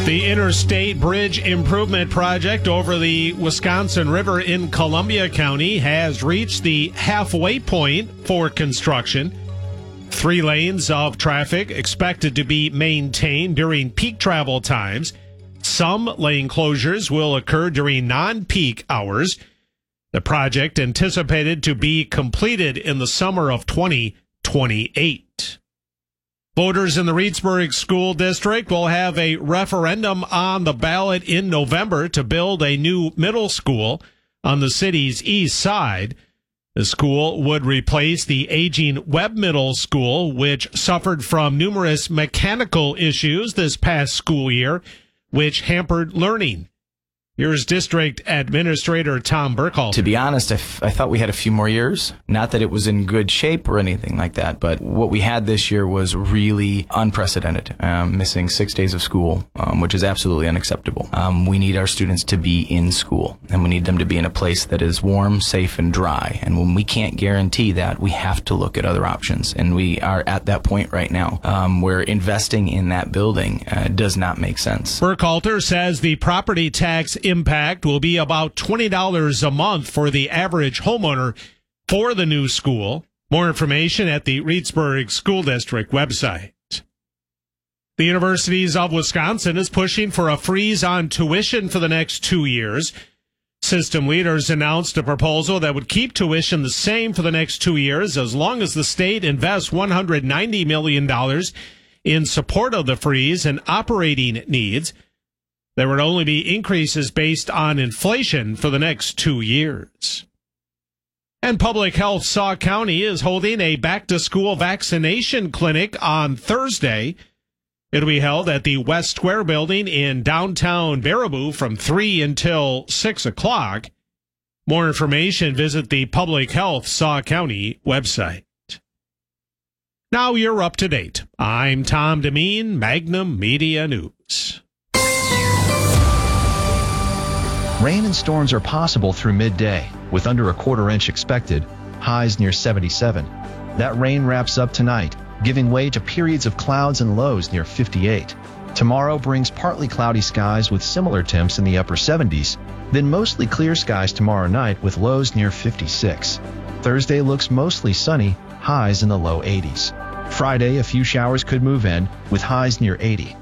The Interstate Bridge Improvement Project over the Wisconsin River in Columbia County has reached the halfway point for construction. 3 lanes of traffic expected to be maintained during peak travel times. Some lane closures will occur during non-peak hours. The project anticipated to be completed in the summer of 2028. Voters in the Reedsburg School District will have a referendum on the ballot in November to build a new middle school on the city's east side. The school would replace the aging Webb Middle School, which suffered from numerous mechanical issues this past school year, which hampered learning. Here's District Administrator Tom Burkhalter. To be honest, I thought we had a few more years. Not that it was in good shape or anything like that, but what we had this year was really unprecedented. Missing 6 days of school, which is absolutely unacceptable. We need our students to be in school, and we need them to be in a place that is warm, safe, and dry. And when we can't guarantee that, we have to look at other options. And we are at that point right now where investing in that building does not make sense. Burkhalter says the property tax impact will be about $20 a month for the average homeowner for the new school. More information at the Reedsburg School District website. The Universities of Wisconsin is pushing for a freeze on tuition for the next 2 years. System leaders announced a proposal that would keep tuition the same for the next 2 years as long as the state invests $190 million in support of the freeze and operating needs. There would only be increases based on inflation for the next 2 years. And Public Health Sauk County is holding a back-to-school vaccination clinic on Thursday. It'll be held at the West Square building in downtown Baraboo from 3 until 6 o'clock. More information, visit the Public Health Sauk County website. Now you're up to date. I'm Tom Demeen, Magnum Media News. Rain and storms are possible through midday, with under a quarter inch expected, highs near 77. That rain wraps up tonight, giving way to periods of clouds and lows near 58. Tomorrow brings partly cloudy skies with similar temps in the upper 70s, then mostly clear skies tomorrow night with lows near 56. Thursday looks mostly sunny, highs in the low 80s. Friday, a few showers could move in, with highs near 80.